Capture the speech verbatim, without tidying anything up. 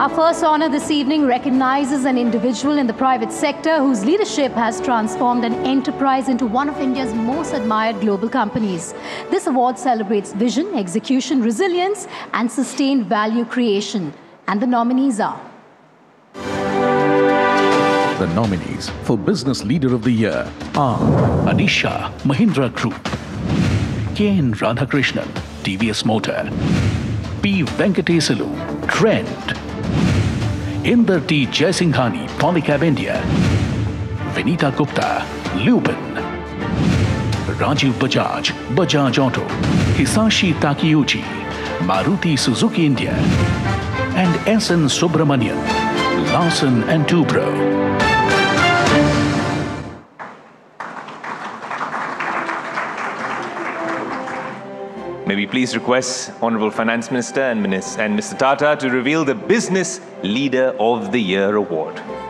Our first honor this evening recognizes an individual in the private sector whose leadership has transformed an enterprise into one of India's most admired global companies. This award celebrates vision, execution, resilience, and sustained value creation. And the nominees are... The nominees for Business Leader of the Year are Anisha, Mahindra Group; K N Radhakrishnan, T V S Motor; P Venkatesulu, Trend; Inder T Jaisinghani, Polycab India; Vinita Gupta, Lubin; Rajiv Bajaj, Bajaj Auto; Hisashi Takeuchi, Maruti Suzuki India; and S N Subramanian, Larsen and Toubro. May we please request Honorable Finance Minister and Mister Tata to reveal the Business Leader of the Year award.